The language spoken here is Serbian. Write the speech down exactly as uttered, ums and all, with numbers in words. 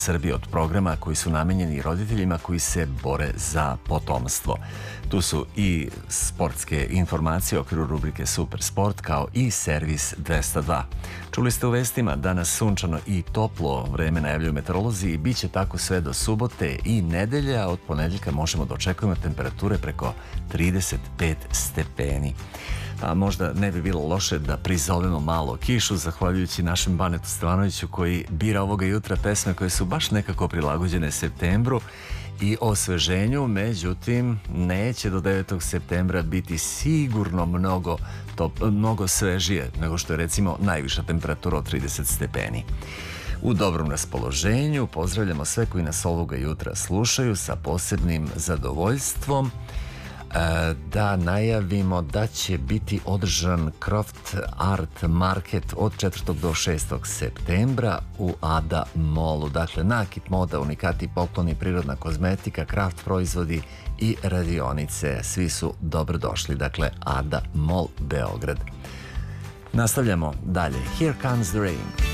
Srbije od programa koji su namenjeni roditeljima koji se bore za potomstvo. Tu su i sportske informacije u okviru rubrike Super Sport, kao i servis dvesta dva. Čuli ste u vestima, danas sunčano i toplo vreme najavljuju meteorolozi i bit će tako sve do subote i nedelje, a od ponedeljka možemo da očekujemo temperature preko trideset pet stepeni. A možda ne bi bilo loše da prizovemo malo kišu, zahvaljujući našem Banetu Stevanoviću koji bira ovoga jutra pesme koje su baš nekako prilagođene septembru i osveženju, međutim neće do devetog septembra biti sigurno mnogo, top, mnogo svežije nego što je recimo najviša temperatura od trideset stepeni. U dobrom raspoloženju pozdravljamo sve koji nas ovoga jutra slušaju sa posebnim zadovoljstvom da najavimo da će biti održan Croft Art Market od četvrtog do šestog septembra u Ada Mallu. Dakle, nakit, moda, unikati, pokloni, prirodna kozmetika, kraft proizvodi i radionice. Svi su dobrodošli. Dakle, Ada Mall, Beograd. Nastavljamo dalje. Here Comes the Rain.